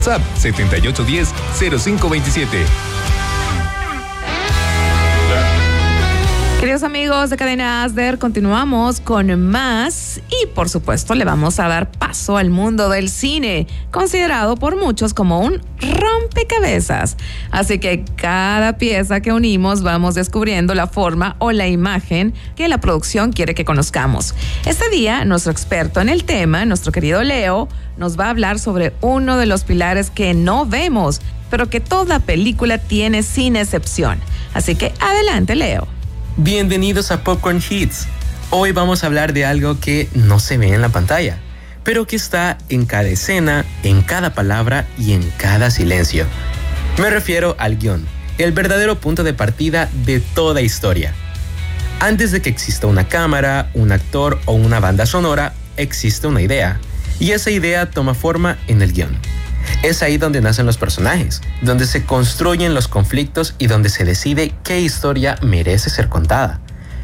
WhatsApp 7810-0527. Queridos amigos de Cadena Asder, continuamos con más y por supuesto le vamos a dar paso al mundo del cine, considerado por muchos como un rompecabezas. Así que cada pieza que unimos vamos descubriendo la forma o la imagen que la producción quiere que conozcamos. Este día, nuestro experto en el tema, nuestro querido Leo, nos va a hablar sobre uno de los pilares que no vemos, pero que toda película tiene sin excepción. Así que adelante, Leo. Bienvenidos a Popcorn Hits. Hoy vamos a hablar de algo que no se ve en la pantalla, pero que está en cada escena, en cada palabra y en cada silencio. Me refiero al guión, el verdadero punto de partida de toda historia. Antes de que exista una cámara, un actor o una banda sonora, existe una idea, y esa idea toma forma en el guión. Es ahí donde nacen los personajes, donde se construyen los conflictos y donde se decide qué historia merece ser contada.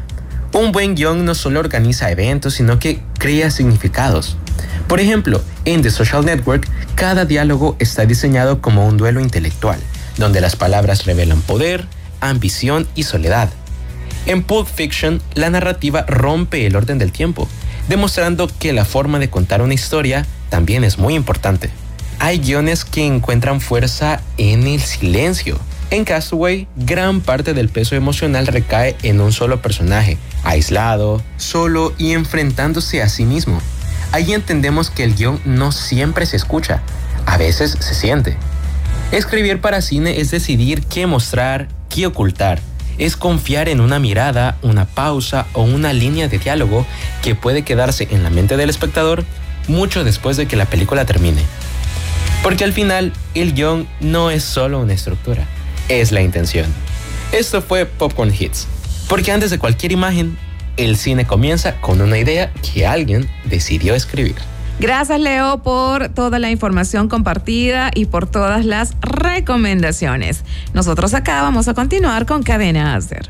Un buen guión no solo organiza eventos, sino que crea significados. Por ejemplo, en The Social Network, cada diálogo está diseñado como un duelo intelectual, donde las palabras revelan poder, ambición y soledad. En Pulp Fiction, la narrativa rompe el orden del tiempo, demostrando que la forma de contar una historia también es muy importante. Hay guiones que encuentran fuerza en el silencio. En Castaway, gran parte del peso emocional recae en un solo personaje, aislado, solo y enfrentándose a sí mismo. Ahí entendemos que el guión no siempre se escucha, a veces se siente. Escribir para cine es decidir qué mostrar, qué ocultar. Es confiar en una mirada, una pausa o una línea de diálogo que puede quedarse en la mente del espectador mucho después de que la película termine. Porque al final, el guión no es solo una estructura, es la intención. Esto fue Popcorn Hits, porque antes de cualquier imagen, el cine comienza con una idea que alguien decidió escribir. Gracias, Leo, por toda la información compartida y por todas las recomendaciones. Nosotros acá vamos a continuar con Cadena Asder.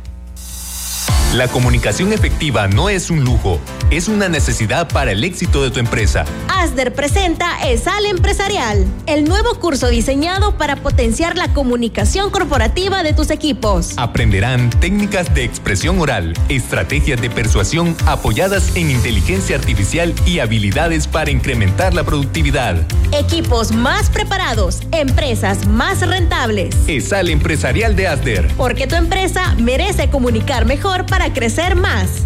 La comunicación efectiva no es un lujo, es una necesidad para el éxito de tu empresa. Asder presenta ESAL Empresarial, el nuevo curso diseñado para potenciar la comunicación corporativa de tus equipos. Aprenderán técnicas de expresión oral, estrategias de persuasión apoyadas en inteligencia artificial y habilidades para incrementar la productividad. Equipos más preparados, empresas más rentables. ESAL Empresarial de Asder. Porque tu empresa merece comunicar mejor para crecer más.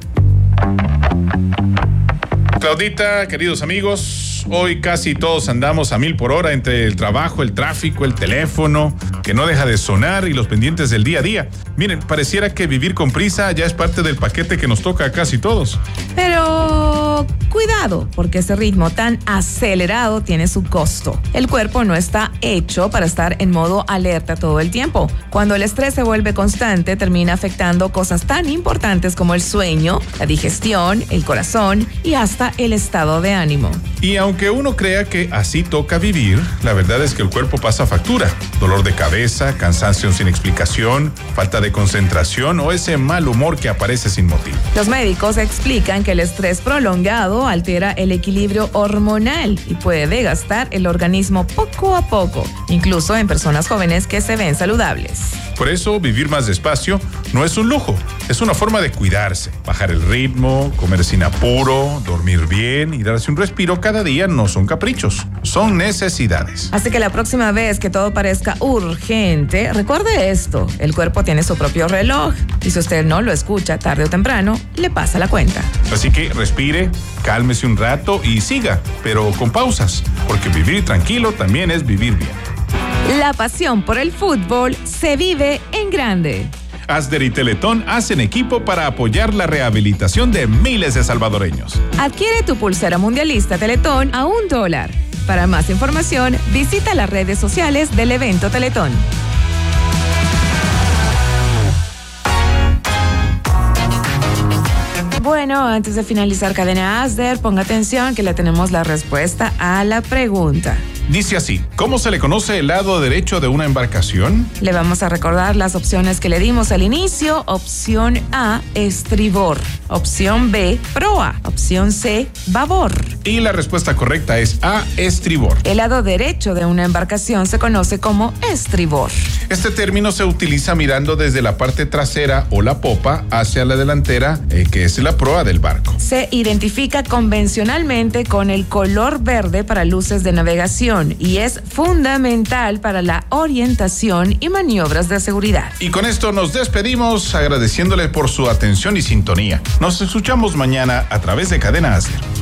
Claudita, queridos amigos, hoy casi todos andamos a 1000 por hora entre el trabajo, el tráfico, el teléfono, que no deja de sonar y los pendientes del día a día. Miren, pareciera que vivir con prisa ya es parte del paquete que nos toca a casi todos. Pero cuidado, porque ese ritmo tan acelerado tiene su costo. El cuerpo no está hecho para estar en modo alerta todo el tiempo. Cuando el estrés se vuelve constante, termina afectando cosas tan importantes como el sueño, la digestión, el corazón y hasta el estado de ánimo. Y aunque uno crea que así toca vivir, la verdad es que el cuerpo pasa factura. Dolor de cabeza, cansancio sin explicación, falta de concentración o ese mal humor que aparece sin motivo. Los médicos explican que el estrés prolongado altera el equilibrio hormonal y puede desgastar el organismo poco a poco, incluso en personas jóvenes que se ven saludables. Por eso, vivir más despacio no es un lujo, es una forma de cuidarse. Bajar el ritmo, comer sin apuro, dormir bien y darse un respiro cada día no son caprichos, son necesidades. Así que la próxima vez que todo parezca urgente, recuerde esto, el cuerpo tiene su propio reloj y si usted no lo escucha tarde o temprano, le pasa la cuenta. Así que respire, cálmese un rato y siga, pero con pausas, porque vivir tranquilo también es vivir bien. La pasión por el fútbol se vive en grande. Asder y Teletón hacen equipo para apoyar la rehabilitación de miles de salvadoreños. Adquiere tu pulsera mundialista Teletón a $1. Para más información, visita las redes sociales del evento Teletón. Bueno, antes de finalizar Cadena Asder, ponga atención que le tenemos la respuesta a la pregunta. Dice así, ¿cómo se le conoce el lado derecho de una embarcación? Le vamos a recordar las opciones que le dimos al inicio. Opción A, estribor. Opción B, proa. Opción C, babor. Y la respuesta correcta es A, estribor. El lado derecho de una embarcación se conoce como estribor. Este término se utiliza mirando desde la parte trasera o la popa hacia la delantera, que es la proa del barco. Se identifica convencionalmente con el color verde para luces de navegación y es fundamental para la orientación y maniobras de seguridad. Y con esto nos despedimos agradeciéndole por su atención y sintonía. Nos escuchamos mañana a través de Cadena Aster.